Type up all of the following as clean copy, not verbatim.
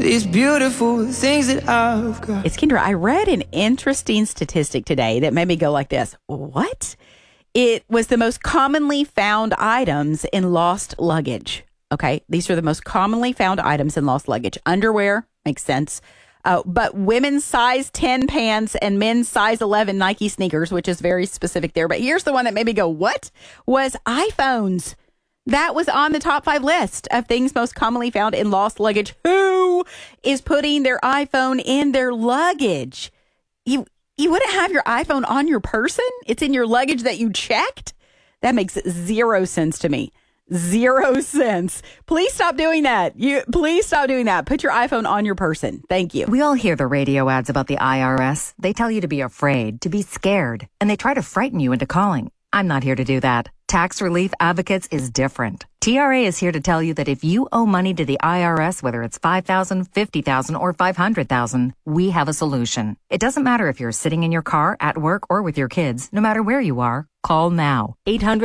these beautiful things that I've got. It's Kendra. I read an interesting statistic today that made me go like this. What? It was the most commonly found items in lost luggage. Okay. These are the most commonly found items in lost luggage. Underwear, makes sense. But women's size 10 pants and men's size 11 Nike sneakers, which is very specific there. But here's the one that made me go, what? Was iPhones. That was on the top 5 list of things most commonly found in lost luggage. Who is putting their iPhone in their luggage? You wouldn't have your iPhone on your person? It's in your luggage that you checked? That makes 0 sense to me. 0 sense. Please stop doing that. Please stop doing that. Put your iPhone on your person. Thank you. We all hear the radio ads about the IRS. They tell you to be afraid, to be scared, and they try to frighten you into calling. I'm not here to do that. Tax Relief Advocates is different. TRA is here to tell you that if you owe money to the IRS, whether it's $5,000, $50,000, or $500,000, we have a solution. It doesn't matter if you're sitting in your car, at work, or with your kids. No matter where you are, call now.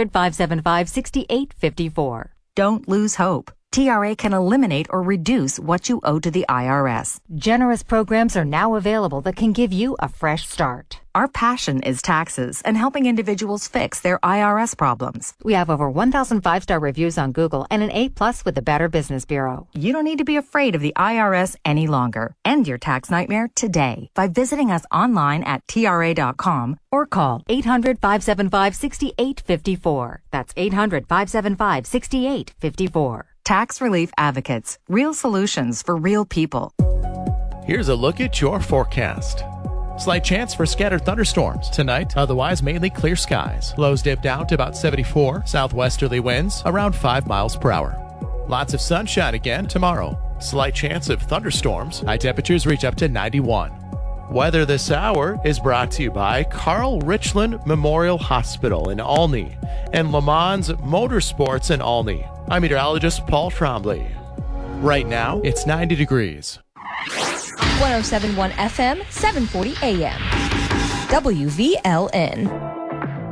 800-575-6854. Don't lose hope. TRA can eliminate or reduce what you owe to the IRS. Generous programs are now available that can give you a fresh start. Our passion is taxes and helping individuals fix their IRS problems. We have over 1,000 5-star reviews on Google and an A+ with the Better Business Bureau. You don't need to be afraid of the IRS any longer. End your tax nightmare today by visiting us online at TRA.com or call 800-575-6854. That's 800-575-6854. Tax Relief Advocates. Real solutions for real people. Here's a look at your forecast. Slight chance for scattered thunderstorms tonight, otherwise mainly clear skies. Lows dip down to about 74, southwesterly winds around 5 miles per hour. Lots of sunshine again tomorrow. Slight chance of thunderstorms. High temperatures reach up to 91. Weather this hour is brought to you by Carl Richland Memorial Hospital in Olney and Le Mans Motorsports in Olney. I'm meteorologist Paul Trombley. Right now, it's 90 degrees. 107.1 FM, 740 AM. WVLN.